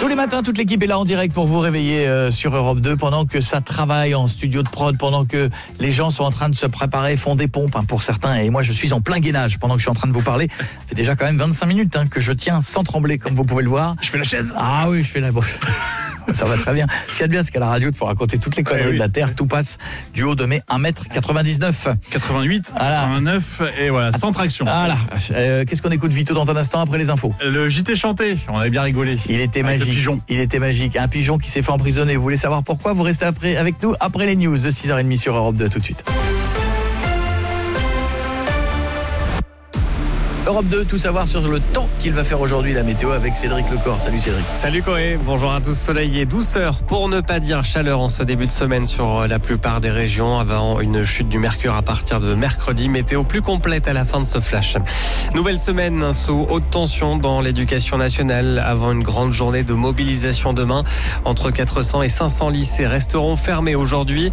les matins, toute l'équipe est là en direct pour vous réveiller sur Europe 2 pendant que ça travaille en studio de prod, pendant que les gens sont en train de se préparer, font des pompes pour certains, et moi je suis en plein gainage pendant que je suis en train de vous parler. C'est déjà quand même 25 minutes que je tiens sans trembler, comme vous pouvez le voir. Je fais la chaise. Ah oui, je fais la bosse. Ça va très bien. Ce qu'il y a de bien, c'est qu'à la radio, pour raconter toutes les conneries de la Terre, tout passe du haut de mes 1m99. 88, voilà. 89, et voilà, sans traction. Voilà. Qu'est-ce qu'on écoute Vito dans un instant après les infos? Le JT chanté, on avait bien rigolé. Il était magique. Le pigeon. Il était magique. Un pigeon qui s'est fait emprisonner. Vous voulez savoir pourquoi? Vous restez avec nous après les news de 6h30 sur Europe 2 tout de suite. Europe 2, tout savoir sur le temps qu'il va faire aujourd'hui, la météo avec Cédric Lecor. Salut Cédric. Salut Coé, bonjour à tous. Soleil et douceur, pour ne pas dire chaleur en ce début de semaine sur la plupart des régions, avant une chute du mercure à partir de mercredi. Météo plus complète à la fin de ce flash. Nouvelle semaine sous haute tension dans l'éducation nationale, avant une grande journée de mobilisation demain. Entre 400 et 500 lycées resteront fermés aujourd'hui.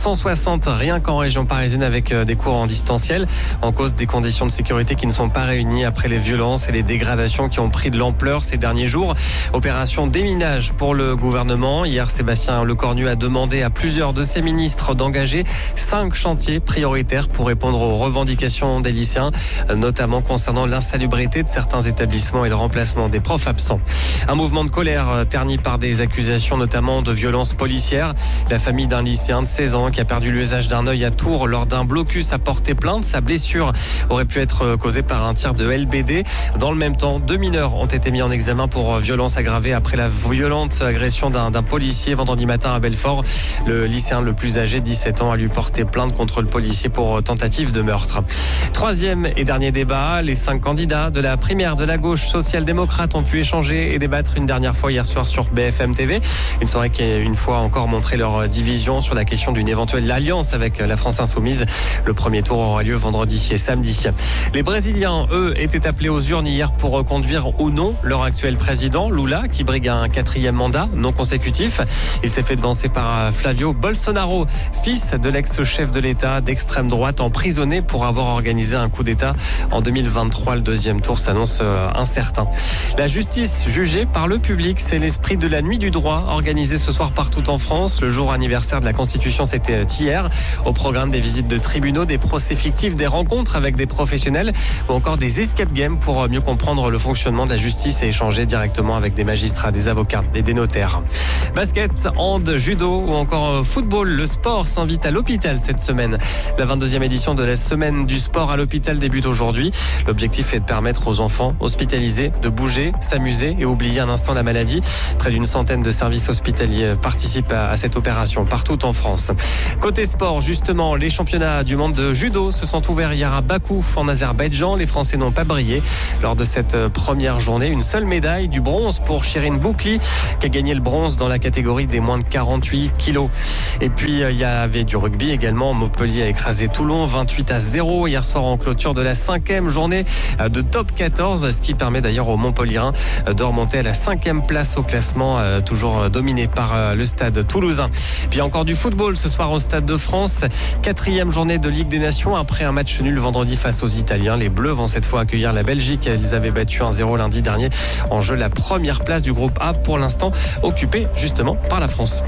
160 rien qu'en région parisienne avec des cours en distanciel, en cause des conditions de sécurité qui ne sont pas réunies après les violences et les dégradations qui ont pris de l'ampleur ces derniers jours. Opération déminage pour le gouvernement. Hier, Sébastien Lecornu a demandé à plusieurs de ses ministres d'engager 5 chantiers prioritaires pour répondre aux revendications des lycéens, notamment concernant l'insalubrité de certains établissements et le remplacement des profs absents. Un mouvement de colère terni par des accusations notamment de violences policières. La famille d'un lycéen de 16 ans qui a perdu l'usage d'un œil à Tours lors d'un blocus a porté plainte. Sa blessure aurait pu être causée par un tir de LBD. Dans le même temps, 2 mineurs ont été mis en examen pour violence aggravée après la violente agression d'un policier vendredi matin à Belfort. Le lycéen le plus âgé, 17 ans, a lui porté plainte contre le policier pour tentative de meurtre. Troisième et dernier débat, les 5 candidats de la primaire de la gauche social-démocrate ont pu échanger et débattre une dernière fois hier soir sur BFM TV. Une soirée qui a une fois encore montré leur division sur la question d'une éventuelle alliance avec la France Insoumise. Le premier tour aura lieu vendredi et samedi. Les Brésiliens, eux, étaient appelés aux urnes hier pour reconduire ou non leur actuel président, Lula, qui brigue un 4e mandat non consécutif. Il s'est fait devancer par Flavio Bolsonaro, fils de l'ex-chef de l'État d'extrême droite, emprisonné pour avoir organisé un coup d'État en 2023. Le deuxième tour s'annonce incertain. La justice jugée par le public, c'est l'esprit de la nuit du droit, organisée ce soir partout en France. Le jour anniversaire de la Constitution, c'était hier. Au programme des visites de tribunaux, des procès fictifs, des rencontres avec des professionnels ou encore des escape games pour mieux comprendre le fonctionnement de la justice et échanger directement avec des magistrats, des avocats et des notaires. Basket, hand, judo ou encore football, le sport s'invite à l'hôpital cette semaine. La 22e édition de la semaine du sport à l'hôpital débute aujourd'hui. L'objectif est de permettre aux enfants hospitalisés de bouger, s'amuser et oublier un instant la maladie. Près d'une centaine de services hospitaliers participent à cette opération partout en France. Côté sport, justement, les championnats du monde de judo se sont ouverts hier à Bakou en Azerbaïdjan. Les Français n'ont pas brillé lors de cette première journée. Une seule médaille, du bronze pour Chirine Boukli, qui a gagné le bronze dans la catégorie des moins de 48 kilos. Et puis, il y avait du rugby également. Montpellier a écrasé Toulon 28-0 hier soir en clôture de la 5e journée de top 14, ce qui permet d'ailleurs aux Montpelliérains de remonter à la 5e place au classement, toujours dominé par le stade toulousain. Puis encore du football ce soir au Stade de France. 4e journée de Ligue des Nations après un match nul vendredi face aux Italiens. Les Bleus vont cette fois accueillir la Belgique. Ils avaient battu 1-0 lundi dernier. En jeu, la première place du groupe A, pour l'instant occupée justement par la France.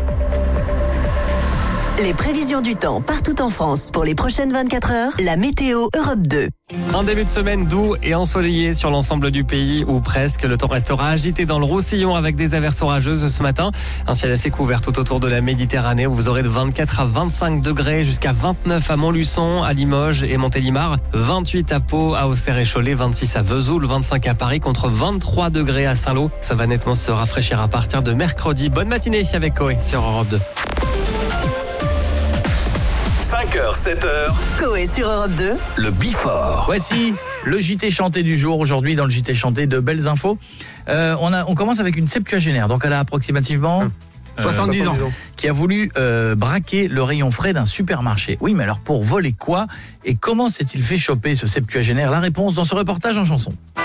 Les prévisions du temps partout en France pour les prochaines 24 heures. La météo Europe 2. Un début de semaine doux et ensoleillé sur l'ensemble du pays, ou presque. Le temps restera agité dans le Roussillon avec des averses orageuses ce matin. Un ciel assez couvert tout autour de la Méditerranée où vous aurez de 24 à 25 degrés jusqu'à 29 à Montluçon, à Limoges et Montélimar, 28 à Pau, à Auxerre et Cholet, 26 à Vesoul, 25 à Paris contre 23 degrés à Saint-Lô. Ça va nettement se rafraîchir à partir de mercredi. Bonne matinée avec Coé sur Europe 2. 5h, 7h. Coé sur Europe 2. Le Bifort. Voici le JT chanté du jour. Aujourd'hui, dans le JT chanté, de belles infos. On commence avec une septuagénaire. Donc, elle a approximativement 70 ans. Qui a voulu braquer le rayon frais d'un supermarché. Oui, mais alors pour voler quoi? Et comment s'est-il fait choper ce septuagénaire? La réponse dans ce reportage en chanson.